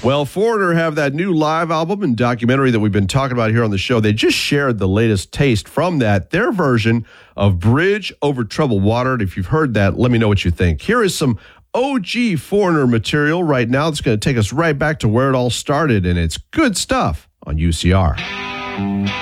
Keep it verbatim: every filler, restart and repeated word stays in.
Well, Foreigner have that new live album and documentary that we've been talking about here on the show. They just shared the latest taste from that, their version of Bridge Over Troubled Water. And if you've heard that, let me know what you think. Here is some O G Foreigner material right now that's going to take us right back to where it all started, and it's good stuff on U C R.